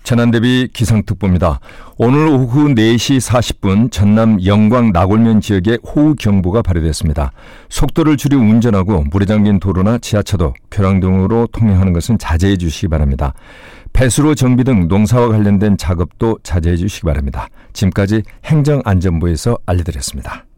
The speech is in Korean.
재난대비 기상특보입니다. 오늘 오후 4시 40분 전남 영광 나골면 지역에 호우경보가 발효됐습니다. 속도를 줄여 운전하고 물에 잠긴 도로나 지하차도, 교량 등으로 통행하는 것은 자제해 주시기 바랍니다. 배수로 정비 등 농사와 관련된 작업도 자제해 주시기 바랍니다. 지금까지 행정안전부에서 알려드렸습니다.